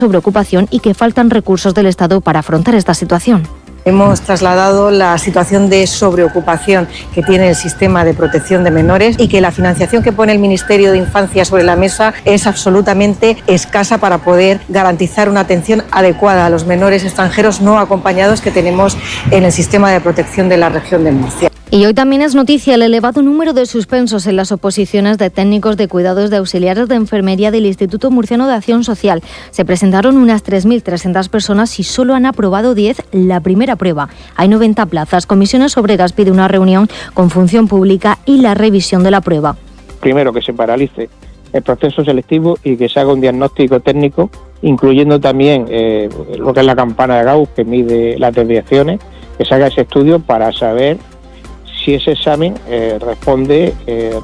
sobreocupación y que faltan recursos del Estado para afrontar esta situación. Hemos trasladado la situación de sobreocupación que tiene el sistema de protección de menores y que la financiación que pone el Ministerio de Infancia sobre la mesa es absolutamente escasa para poder garantizar una atención adecuada a los menores extranjeros no acompañados que tenemos en el sistema de protección de la región de Murcia. Y hoy también es noticia el elevado número de suspensos en las oposiciones de técnicos de cuidados de auxiliares de enfermería del Instituto Murciano de Acción Social. Se presentaron unas 3.300 personas y solo han aprobado 10 la primera prueba. Hay 90 plazas. Comisiones Obreras pide una reunión con Función Pública y la revisión de la prueba. Primero, que se paralice el proceso selectivo y que se haga un diagnóstico técnico, incluyendo también lo que es la campana de Gauss, que mide las desviaciones, que se haga ese estudio para saber si ese examen responde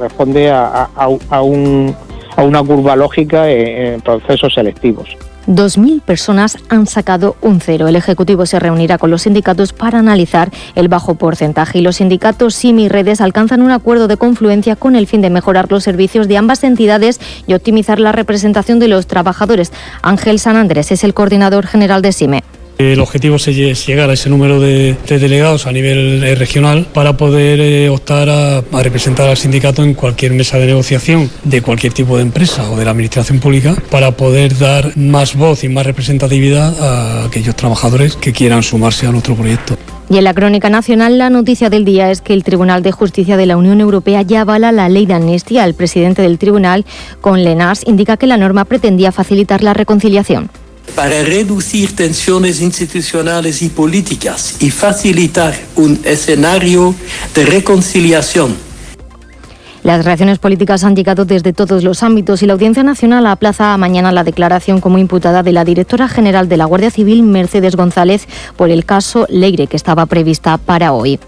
a una curva lógica en procesos selectivos. 2.000 personas han sacado un 0. El Ejecutivo se reunirá con los sindicatos para analizar el bajo porcentaje y los sindicatos SIMI y Redes alcanzan un acuerdo de confluencia con el fin de mejorar los servicios de ambas entidades y optimizar la representación de los trabajadores. Ángel San Andrés es el coordinador general de SIME. El objetivo es llegar a ese número de delegados a nivel regional para poder optar a representar al sindicato en cualquier mesa de negociación de cualquier tipo de empresa o de la administración pública para poder dar más voz y más representatividad a aquellos trabajadores que quieran sumarse a nuestro proyecto. Y en la crónica nacional, la noticia del día es que el Tribunal de Justicia de la Unión Europea ya avala la ley de amnistía. El presidente del tribunal, Con Lenars, indica que la norma pretendía facilitar la reconciliación. Para reducir tensiones institucionales y políticas y facilitar un escenario de reconciliación. Las reacciones políticas han llegado desde todos los ámbitos y la Audiencia Nacional aplaza a mañana la declaración como imputada de la directora general de la Guardia Civil, Mercedes González, por el caso Leire, que estaba prevista para hoy.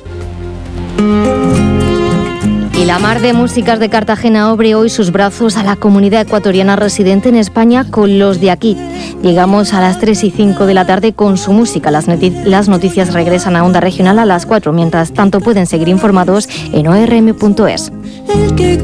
Y la Mar de Músicas de Cartagena abre hoy sus brazos a la comunidad ecuatoriana residente en España con los de aquí. Llegamos a las 3:05 de la tarde con su música. Las noticias regresan a Onda Regional a las 4. Mientras tanto pueden seguir informados en orm.es.